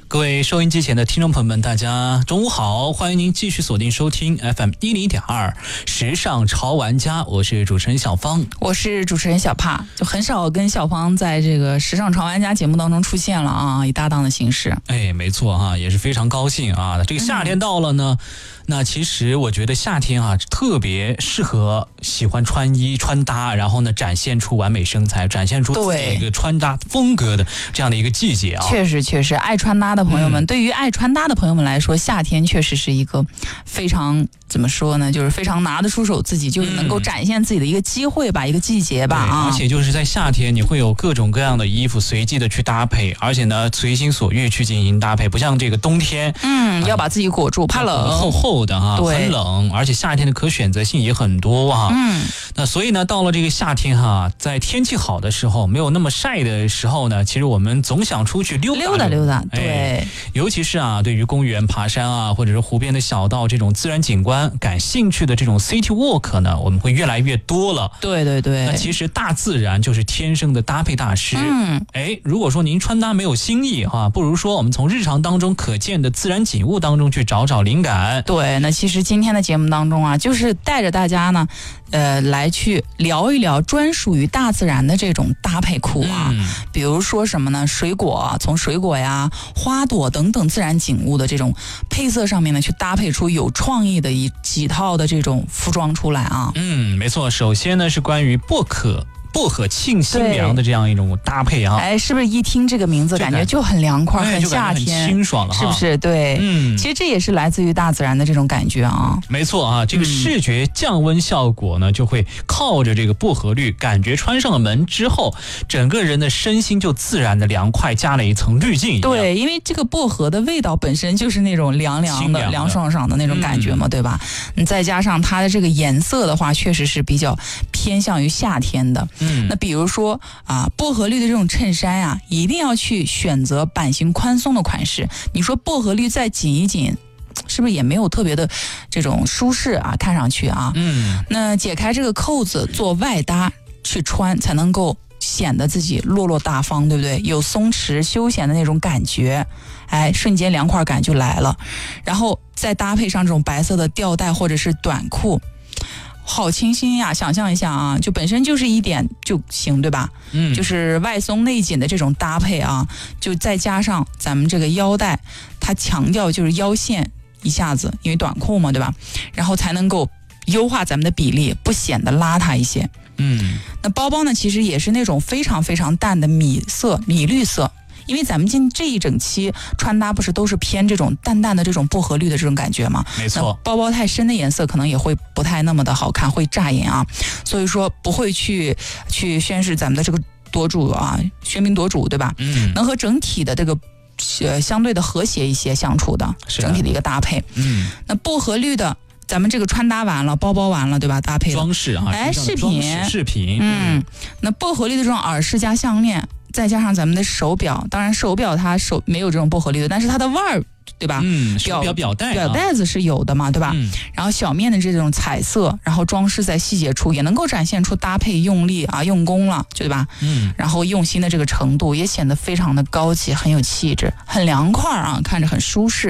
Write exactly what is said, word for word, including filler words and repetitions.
各位收音机前的听众朋友们，大家中午好，欢迎您继续锁定收听 F M 一零点二时尚潮玩家，我是主持人小芳， 我是主持人小帕，就很少跟小芳在这个时尚潮玩家节目当中出现了啊，以搭档的形式。 哎，没错哈、啊，也是非常高兴啊。这个夏天到了呢，嗯、那其实我觉得夏天啊特别适合喜欢穿衣穿搭，然后呢展现出完美身材，展现出自己一个穿搭风格的这样的一个季节啊。 确实确实，爱穿搭的朋友们、嗯，对于爱穿搭的朋友们来说，夏天确实是一个非常怎么说呢，就是非常拿得出手自己，就是能够展现自己的一个机会吧，嗯、一个季节吧啊。 而且就是在夏天，你会有各种各样的衣服随机的去搭配，而且呢随心所欲去进行搭配，不像这个冬天， 嗯，要把自己裹住，怕冷， 厚厚的哈、啊，很冷，而且夏天的可选择性也很多哈、啊。 嗯， 那所以呢，到了这个夏天哈、啊，在天气好的时候，没有那么晒的时候呢，其实我们总想出去溜达溜达溜达，对。 哎，尤其是啊，对于公园、爬山啊，或者是湖边的小道这种自然景观感兴趣的这种 city walk 呢，我们会越来越多了。 对对对。 那其实大自然就是天生的搭配大师。 嗯。 哎，如果说您穿搭没有新意哈、啊，不如说我们从日常当中可见的自然景物当中去找找灵感。 对，那其实今天的节目当中啊，就是带着大家呢，呃，来去聊一聊专属于大自然的这种搭配库啊。嗯、比如说什么呢？水果，从水果呀、花朵等等自然景物的这种配色上面呢，去搭配出有创意的一几套的这种服装出来啊。 嗯，没错。首先呢是关于薄荷。薄荷沁新凉的这样一种搭配啊， 哎，是不是一听这个名字感觉就很凉快、 哎、 很夏天、 很清爽了， 是不是？对， 嗯， 其实这也是来自于大自然的这种感觉啊。 没错啊，这个视觉降温效果呢，嗯、就会靠着这个薄荷绿，感觉穿上了门之后，整个人的身心就自然的凉快，加了一层滤镜一样。 对，因为这个薄荷的味道本身就是那种凉凉的、凉爽爽的那种感觉嘛，嗯、对吧？你再加上它的这个颜色的话，确实是比较偏向于夏天的。嗯，那比如说。说啊，薄荷绿的这种衬衫呀、啊，一定要去选择版型宽松的款式。你说薄荷绿再紧一紧，是不是也没有特别的这种舒适啊？看上去啊， 嗯， 那解开这个扣子做外搭去穿，才能够显得自己落落大方，对不对？有松弛休闲的那种感觉，哎，瞬间凉快感就来了。然后再搭配上这种白色的吊带或者是短裤。好清新呀！想象一下啊，就本身就是一点就行，对吧？ 嗯， 就是外松内紧的这种搭配啊，就再加上咱们这个腰带，它强调就是腰线一下子，因为短裤嘛，对吧？然后才能够优化咱们的比例，不显得邋遢一些。 嗯， 那包包呢，其实也是那种非常非常淡的米色、米绿色。因为咱们今这一整期穿搭不是都是偏这种淡淡的这种薄荷绿的这种感觉吗？ 没错， 包包太深的颜色可能也会不太那么的好看，会扎眼啊。所以说不会去去宣示咱们的这个夺主啊，喧宾夺主，对吧？ 嗯， 能和整体的这个呃相对的和谐一些相处的， 是整体的一个搭配。 嗯， 那薄荷绿的。咱们这个穿搭完了，包包完了，对吧？搭配装饰啊， 哎，饰品， 饰品， 嗯，那薄荷绿的这种耳饰加项链，再加上咱们的手表，当然手表它手没有这种薄荷绿的，但是它的腕儿，对吧？ 嗯，表表表带、啊， 表带子是有的嘛，对吧？ 嗯， 然后小面的这种彩色，然后装饰在细节处，也能够展现出搭配用力啊、用功了，对吧？ 嗯， 然后用心的这个程度，也显得非常的高级，很有气质，很凉快啊，看着很舒适。